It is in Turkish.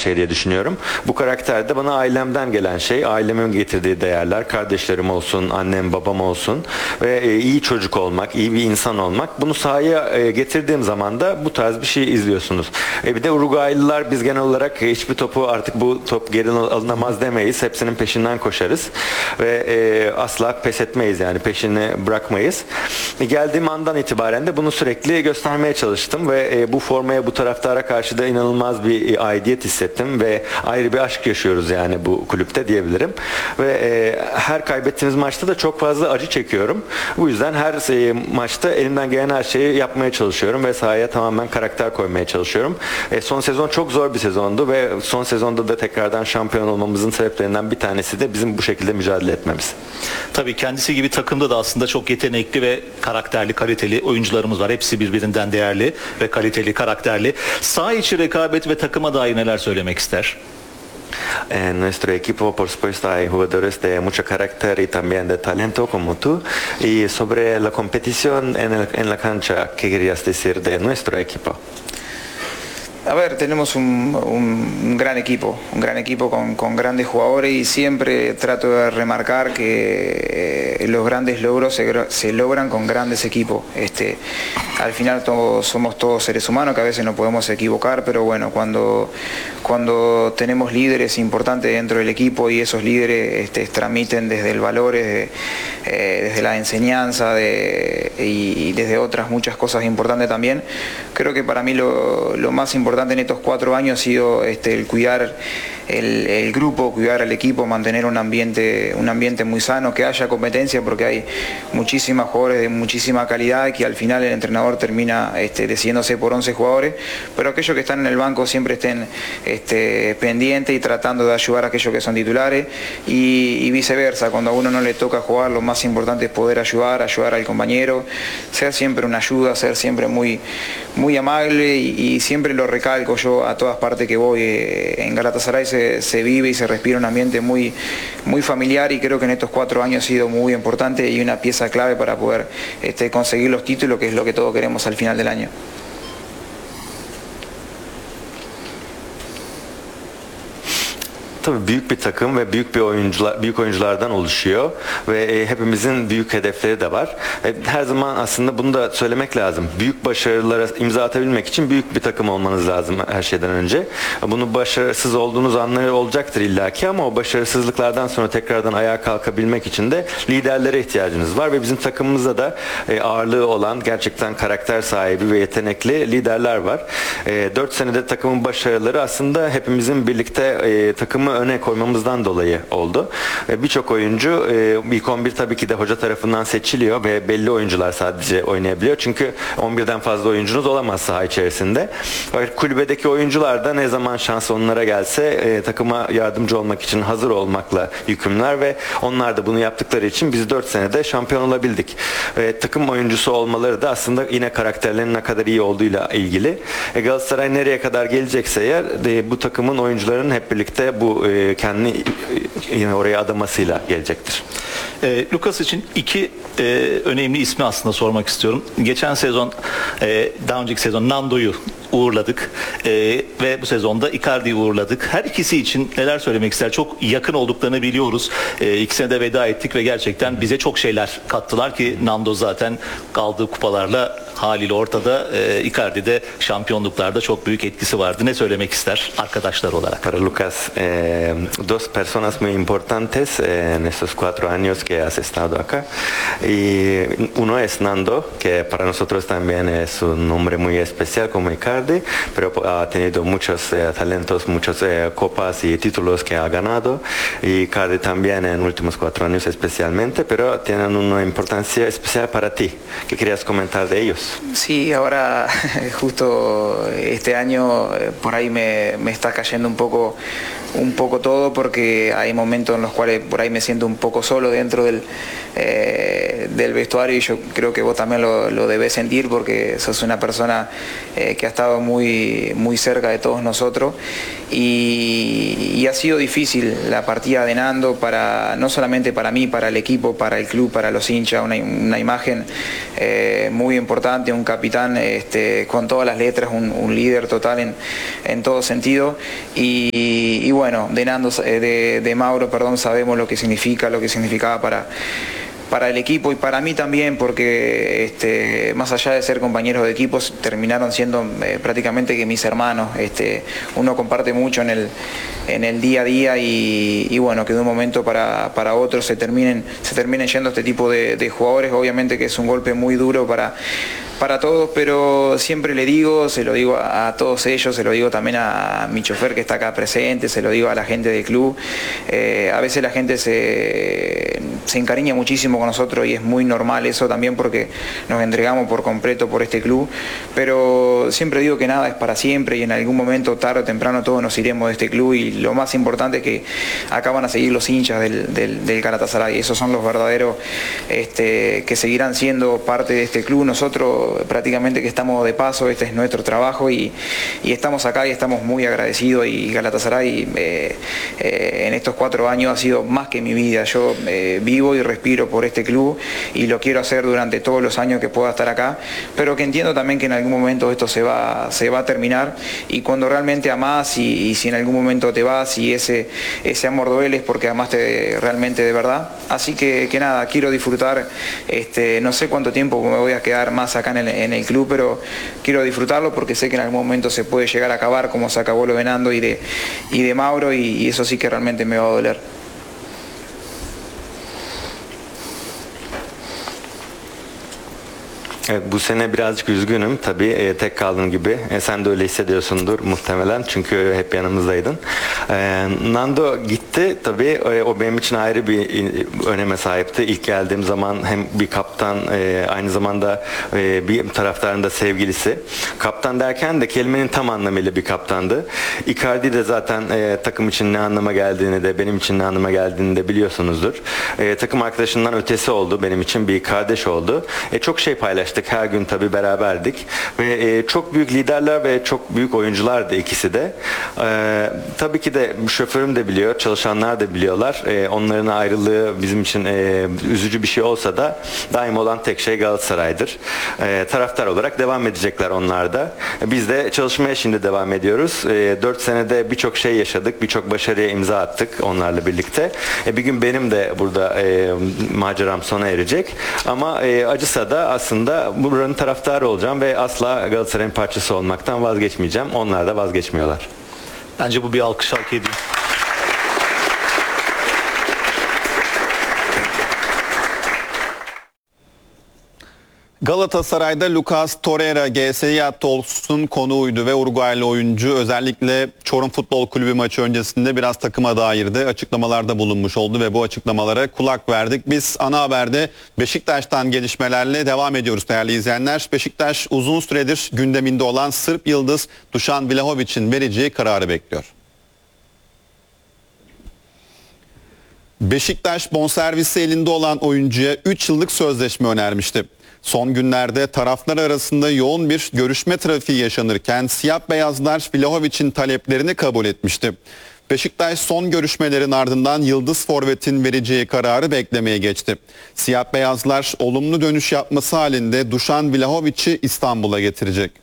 şey diye düşünüyorum. Bu karakter de bana ailemden gelen şey, ailemin getirdiği değerler, kardeşlerim olsun, annem, babam olsun ve iyi çocuk olmak, iyi bir insan olmak. Bunu sahaya getirdiğim zaman da bu tarz bir şey izliyorsunuz. Bir de Uruguaylılar, biz genel olarak hiçbir topu artık bu top geri alınamaz demeyiz. Hepsinin peşinden koşarız ve asla pes etmeyiz, yani peşini bırakmayız. Geldiğim andan itibaren de bunu sürekli göstermeye çalıştım ve bu formaya, bu taraftara karşı da inanılmaz bir aidiyet hissettim ve ayrı bir aşk yaşıyoruz yani bu kulüpte diyebilirim. Ve her kaybettiğimiz maçta da çok fazla acı çekiyorum. Bu yüzden her maçta elimden gelen her şeyi yapmaya çalışıyorum ve sahaya tamamen karakter koymaya çalışıyorum. Son sezon çok zor bir sezondu ve son sezonda da tekrardan şampiyon olmamızın sebeplerinden bir tanesi de bizim bu şekilde mücadele etmemiz. Tabii kendisi gibi takımda da aslında çok yetenekli ve karakterli, kaliteli oyuncularımız var. Hepsi birbirinden değerli ve kaliteli, karakterli. Saha içi rekabet ve takıma dair neler söylemek ister? En nuestro equipo, por supuesto, hay jugadores de mucho carácter y también de talento como tú. Y sobre la competición en la cancha, ¿qué querías decir de nuestro equipo? A ver, tenemos un gran equipo con grandes jugadores y siempre trato de remarcar que los grandes logros se logran con grandes equipos. Al final somos todos seres humanos que a veces nos podemos equivocar, pero bueno, cuando tenemos líderes importantes dentro del equipo y esos líderes transmiten desde el valor, desde la enseñanza y desde otras muchas cosas importantes también, creo que para mí lo más importante en estos 4 años ha sido el cuidar el grupo, cuidar al equipo, mantener un ambiente muy sano, que haya competencia, porque hay muchísimos jugadores de muchísima calidad que al final el entrenador termina decidiéndose por 11 jugadores, pero aquellos que están en el banco siempre estén pendientes y tratando de ayudar a aquellos que son titulares y viceversa. Cuando a uno no le toca jugar, lo más importante es poder ayudar al compañero, ser siempre una ayuda, ser siempre muy amable y siempre lo recalco yo a todas partes que voy. En Galatasaray se vive y se respira un ambiente muy familiar y creo que en estos 4 años ha sido muy importante y una pieza clave para poder conseguir los títulos, que es lo que todos queremos al final del año. Tabii büyük bir takım ve büyük oyunculardan oluşuyor ve hepimizin büyük hedefleri de var. Her zaman aslında bunu da söylemek lazım. Büyük başarılara imza atabilmek için büyük bir takım olmanız lazım her şeyden önce. Bunu başarısız olduğunuz anları olacaktır illaki ama o başarısızlıklardan sonra tekrardan ayağa kalkabilmek için de liderlere ihtiyacınız var ve bizim takımımızda da ağırlığı olan, gerçekten karakter sahibi ve yetenekli liderler var. 4 senede takımın başarıları aslında hepimizin birlikte takımı öne koymamızdan dolayı oldu. Birçok oyuncu ilk 11 tabii ki de hoca tarafından seçiliyor ve belli oyuncular sadece oynayabiliyor. Çünkü 11'den fazla oyuncunuz olamaz saha içerisinde. Kulübedeki oyuncular da ne zaman şans onlara gelse takıma yardımcı olmak için hazır olmakla yükümlüler ve onlar da bunu yaptıkları için biz 4 senede şampiyon olabildik. Takım oyuncusu olmaları da aslında yine karakterlerinin ne kadar iyi olduğuyla ilgili. Galatasaray nereye kadar gelecekse eğer bu takımın oyuncularının hep birlikte bu kendini yine oraya adamasıyla gelecektir. Lucas için 2 önemli ismi aslında sormak istiyorum. Geçen sezon, daha önceki sezon Nando'yu uğurladık ve bu sezonda Icardi'yi uğurladık. Her ikisi için neler söylemek ister? Çok yakın olduklarını biliyoruz. İkisine de veda ettik ve gerçekten bize çok şeyler kattılar ki Nando zaten aldığı kupalarla haliyle ortada. Icardi'de şampiyonluklarda çok büyük etkisi vardı. Ne söylemek ister arkadaşlar olarak? Para Lucas, dos personas muy importantes en estos 4 años que has estado acá. Y uno es Nando, que para nosotros también es un nombre muy especial como Icardi, pero ha tenido muchos talentos, muchas copas y títulos que ha ganado. Y Icardi también en últimos 4 años especialmente, pero tienen una importancia especial para ti. ¿Qué querías comentar de ellos? Sí, ahora justo este año por ahí me está cayendo un poco todo, porque hay momentos en los cuales por ahí me siento un poco solo dentro del vestuario, y yo creo que vos también lo debés sentir porque sos una persona que ha estado muy cerca de todos nosotros, y ha sido difícil la partida de Nando, no solamente para mí, para el equipo, para el club, para los hinchas, una imagen muy importante comandante, un capitán con todas las letras, un líder total en todo sentido. Y bueno, de Mauro, perdón, sabemos lo que significaba para el equipo y para mí también, porque más allá de ser compañeros de equipos, terminaron siendo prácticamente que mis hermanos. Uno comparte mucho en el día a día y bueno, que de un momento para otro se terminen yendo este tipo de jugadores. Obviamente que es un golpe muy duro para todos, pero siempre se lo digo a todos ellos, se lo digo también a mi chofer que está acá presente, se lo digo a la gente del club. A veces la gente se encariña muchísimo con nosotros y es muy normal eso también porque nos entregamos por completo por este club, pero siempre digo que nada es para siempre y en algún momento, tarde o temprano, todos nos iremos de este club y lo más importante es que acá van a seguir los hinchas del Galatasaray. Esos son los verdaderos que seguirán siendo parte de este club. Nosotros prácticamente que estamos de paso, este es nuestro trabajo y estamos acá y estamos muy agradecidos, y Galatasaray en estos 4 años ha sido más que mi vida. Yo vivo y respiro por este club y lo quiero hacer durante todos los años que pueda estar acá, pero que entiendo también que en algún momento esto se va a terminar, y cuando realmente amás y si en algún momento te vas y ese amor duele es porque amaste realmente de verdad. Así que nada, quiero disfrutar, no sé cuánto tiempo me voy a quedar más acá en el club, pero quiero disfrutarlo porque sé que en algún momento se puede llegar a acabar como se acabó lo de Nando y de Mauro, y eso sí que realmente me va a doler. Evet, bu sene birazcık üzgünüm tabii, tek kaldığım gibi. Sen de öyle hissediyorsundur muhtemelen çünkü hep yanımızdaydın. Nando gitti tabii, o benim için ayrı bir öneme sahipti. İlk geldiğim zaman hem bir kaptan, aynı zamanda bir taraftarın da sevgilisi. Kaptan derken de kelimenin tam anlamıyla bir kaptandı. Icardi de zaten takım için ne anlama geldiğini de benim için ne anlama geldiğini de biliyorsunuzdur. Takım arkadaşından ötesi oldu, benim için bir kardeş oldu. Çok şey paylaştık. Her gün tabii beraberdik ve çok büyük liderler ve çok büyük oyunculardı ikisi de. Tabii ki de şoförüm de biliyor, çalışanlar da biliyorlar. Onların ayrılığı bizim için üzücü bir şey olsa da daim olan tek şey Galatasaray'dır. Taraftar olarak devam edecekler onlar da. Biz de çalışmaya şimdi devam ediyoruz. 4 senede birçok şey yaşadık, birçok başarıya imza attık onlarla birlikte. Bir gün benim de burada maceram sona erecek. Ama acısa da aslında buranın taraftarı olacağım ve asla Galatasaray'ın parçası olmaktan vazgeçmeyeceğim. Onlar da vazgeçmiyorlar. Bence bu bir alkış hak ediyor. Galatasaray'da Lucas Torreira GSİ Tols'un konuğuydu ve Uruguaylı oyuncu özellikle Çorum Futbol Kulübü maçı öncesinde biraz takıma dair açıklamalarda bulunmuş oldu ve bu açıklamalara kulak verdik. Biz ana haberde Beşiktaş'tan gelişmelerle devam ediyoruz değerli izleyenler. Beşiktaş uzun süredir gündeminde olan Sırp yıldız Dušan Vlahovic'in vereceği kararı bekliyor. Beşiktaş bonservisi elinde olan oyuncuya 3 yıllık sözleşme önermişti. Son günlerde taraflar arasında yoğun bir görüşme trafiği yaşanırken siyah beyazlar Vlahovic'in taleplerini kabul etmişti. Beşiktaş son görüşmelerin ardından yıldız forvetin vereceği kararı beklemeye geçti. Siyah beyazlar olumlu dönüş yapması halinde Dušan Vlahovic'i İstanbul'a getirecek.